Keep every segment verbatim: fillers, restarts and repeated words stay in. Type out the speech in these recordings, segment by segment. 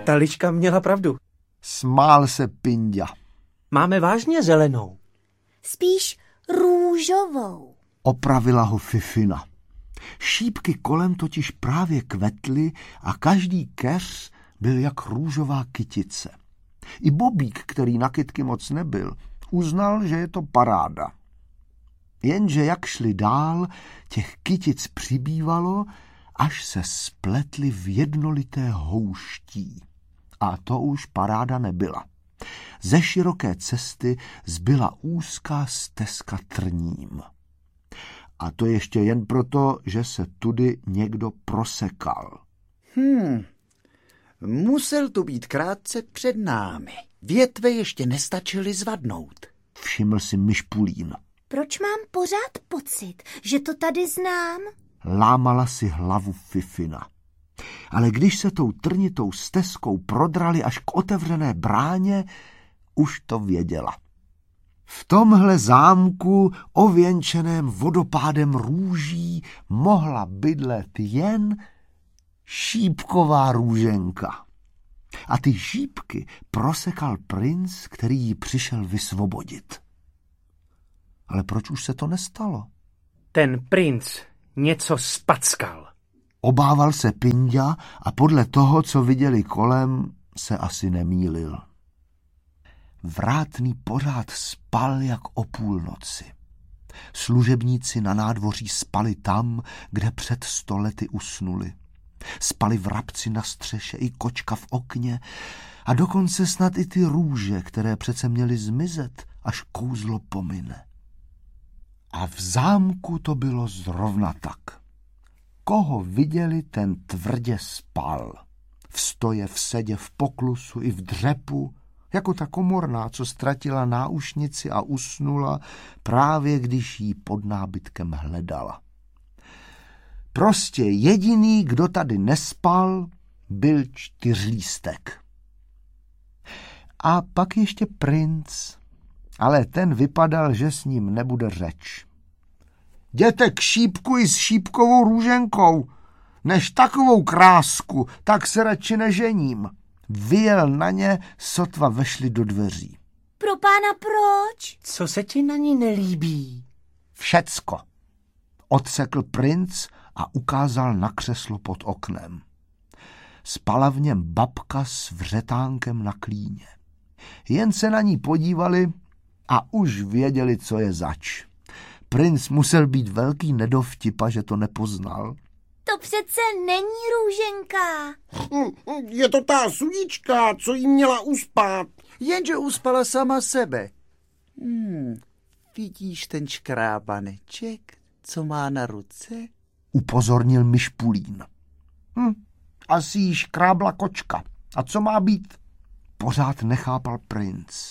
Ta liška měla pravdu. Smál se Pinďa. Máme vážně zelenou. Spíš růžovou. Opravila ho Fifina. Šípky kolem totiž právě kvetly a každý keř byl jak růžová kytice. I Bobík, který na kytky moc nebyl, uznal, že je to paráda. Jenže jak šli dál, těch kytic přibývalo, až se spletly v jednolité houští. A to už paráda nebyla. Ze široké cesty zbyla úzká stezka trním. A to ještě jen proto, že se tudy někdo prosekal. Hmm, musel tu být krátce před námi. Větve ještě nestačily zvadnout. Všiml si Myšpulín. Proč mám pořád pocit, že to tady znám? Lámala si hlavu Fifina. Ale když se tou trnitou stezkou prodrali až k otevřené bráně, už to věděla. V tomhle zámku ověnčeném vodopádem růží mohla bydlet jen šípková růženka. A ty šípky prosekal princ, který ji přišel vysvobodit. Ale proč už se to nestalo? Ten princ něco spackal. Obával se Pinďa a podle toho, co viděli kolem, se asi nemýlil. Vrátný pořád spal jak o půlnoci. Služebníci na nádvoří spali tam, kde před sto lety usnuli. Spali vrabci na střeše i kočka v okně a dokonce snad i ty růže, které přece měly zmizet, až kouzlo pomine. A v zámku to bylo zrovna tak. Koho viděli, ten tvrdě spal. V stoje, v sedě, v poklusu i v dřepu, jako ta komorná, co ztratila náušnici a usnula právě když jí pod nábytkem hledala. Prostě jediný, kdo tady nespal, byl čtyřlístek. A pak ještě princ, ale ten vypadal, že s ním nebude řeč. Jděte k šípku i s šípkovou růženkou. Než takovou krásku, tak se radši nežením. Vyjel na ně, sotva vešli do dveří. Pro pána proč? Co se ti na ní nelíbí? Všecko. Odsekl princ a ukázal na křeslo pod oknem. Spala v něm babka s vřetánkem na klíně. Jen se na ní podívali a už věděli, co je zač. Princ musel být velký nedovtipa, že to nepoznal. To přece není růženka. Je to ta sudička, co jí měla uspát. Jenže uspala sama sebe. Hmm, vidíš ten škrábaneček, co má na ruce? Upozornil Myšpulín. Hm, asi jí škrábla kočka. A co má být? Pořád nechápal princ.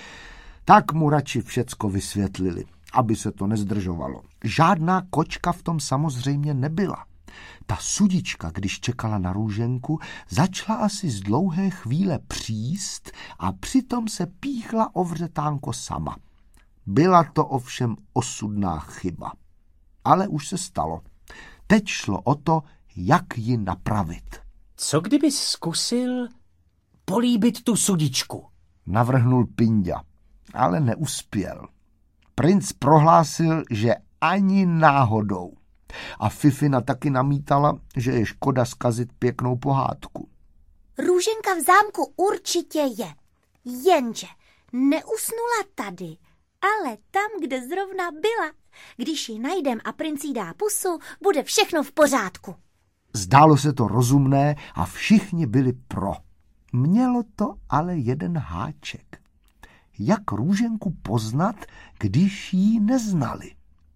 Tak mu radši všecko vysvětlili, aby se to nezdržovalo. Žádná kočka v tom samozřejmě nebyla. Ta sudička, když čekala na růženku, začala asi z dlouhé chvíle příst a přitom se píchla o vřetánko sama. Byla to ovšem osudná chyba. Ale už se stalo. Teď šlo o to, jak ji napravit. Co kdybys zkusil políbit tu sudičku? Navrhnul Pinďa, ale neuspěl. Princ prohlásil, že ani náhodou. A Fifina taky namítala, že je škoda zkazit pěknou pohádku. Růženka v zámku určitě je. Jenže neusnula tady, ale tam, kde zrovna byla. Když ji najdem a princ jí dá pusu, bude všechno v pořádku. Zdálo se to rozumné a všichni byli pro. Mělo to ale jeden háček. Jak růženku poznat, když ji neznali?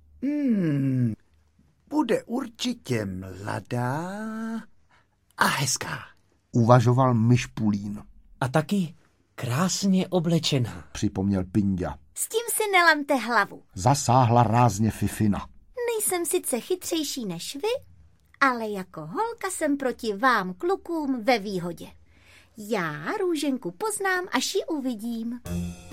Hmm, bude určitě mladá a hezká. Uvažoval Myšpulín. A taky krásně oblečená, připomněl Pinďa. S tím si nelamte hlavu. Zasáhla rázně Fifina. Nejsem sice chytřejší než vy, ale jako holka jsem proti vám klukům ve výhodě. Já růženku poznám, až ji uvidím.